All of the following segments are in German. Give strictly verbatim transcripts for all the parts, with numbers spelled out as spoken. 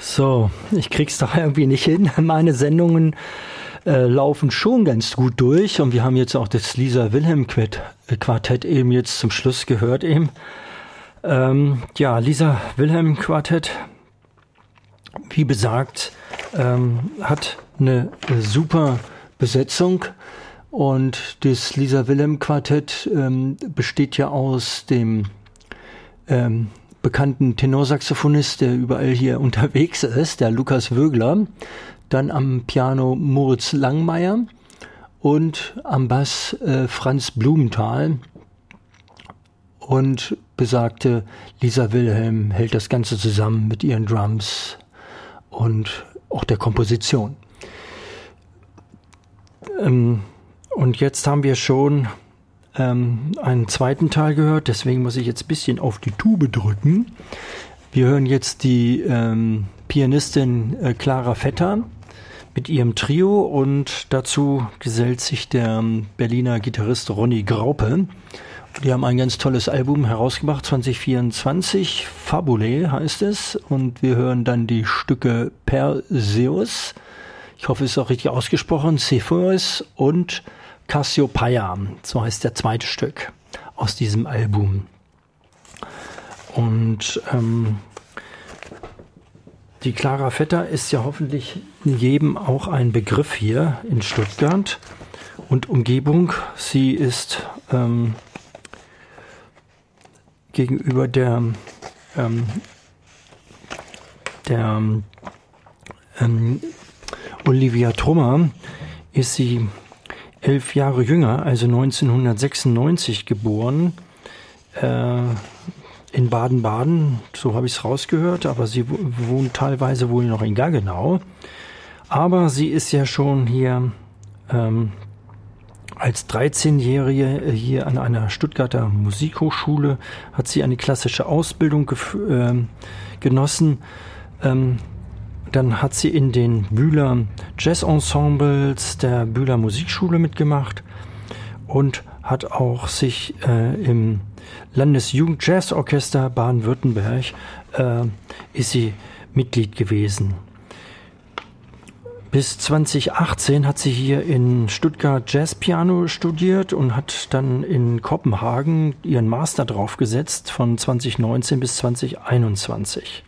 So, ich krieg's doch irgendwie nicht hin. Meine Sendungen äh, laufen schon ganz gut durch und wir haben jetzt auch das Lisa Wilhelm Quartett eben jetzt zum Schluss gehört eben. Ähm, ja, Lisa Wilhelm Quartett, wie besagt, ähm, hat eine äh, super Besetzung und das Lisa Wilhelm Quartett ähm, besteht ja aus dem ähm, bekannten Tenorsaxophonist, der überall hier unterwegs ist, der Lukas Wögler, dann am Piano Moritz Langmeier und am Bass äh, Franz Blumenthal. Und besagte Lisa Wilhelm hält das Ganze zusammen mit ihren Drums und auch der Komposition. Ähm, und jetzt haben wir schon ähm, einen zweiten Teil gehört, deswegen muss ich jetzt ein bisschen auf die Tube drücken. Wir hören jetzt die ähm, Pianistin äh, Clara Vetter mit ihrem Trio und dazu gesellt sich der ähm, Berliner Gitarrist Ronny Graupe. Die haben ein ganz tolles Album herausgebracht, zwanzig vierundzwanzig, Fabulae heißt es, und wir hören dann die Stücke Perseus, ich hoffe es ist auch richtig ausgesprochen, Cepheus und Cassiopeia, so heißt der zweite Stück aus diesem Album. Und ähm, die Clara Vetter ist ja hoffentlich jedem auch ein Begriff hier in Stuttgart und Umgebung. Sie ist ähm, gegenüber der, ähm, der ähm, Olivia Trummer ist sie elf Jahre jünger, also neunzehnhundertsechsundneunzig geboren, äh, in Baden-Baden, so habe ich es rausgehört, aber sie wohnt teilweise wohl noch in Gaggenau. Aber sie ist ja schon hier ähm, als dreizehnjährige hier an einer Stuttgarter Musikhochschule, hat sie eine klassische Ausbildung gef- äh, genossen. Ähm, Dann hat sie in den Bühler Jazz-Ensembles der Bühler Musikschule mitgemacht und hat auch sich äh, im Landesjugendjazzorchester Baden-Württemberg äh, ist sie Mitglied gewesen. Bis zwanzig achtzehn hat sie hier in Stuttgart Jazzpiano studiert und hat dann in Kopenhagen ihren Master draufgesetzt von zwanzig neunzehn bis zwanzig einundzwanzig.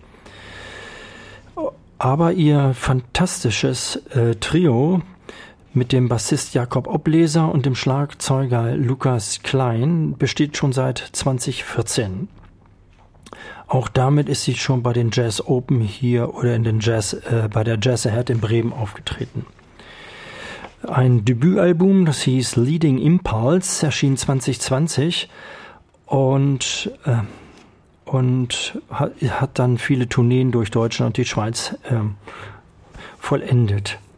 Aber ihr fantastisches äh, Trio mit dem Bassist Jakob Obleser und dem Schlagzeuger Lukas Klein besteht schon seit zwanzig vierzehn. Auch damit ist sie schon bei den Jazz Open hier oder in den Jazz äh, bei der Jazz Ahead in Bremen aufgetreten. Ein Debütalbum, das hieß Leading Impulse, erschien zwanzig zwanzig und äh, und hat, hat dann viele Tourneen durch Deutschland und die Schweiz äh, vollendet.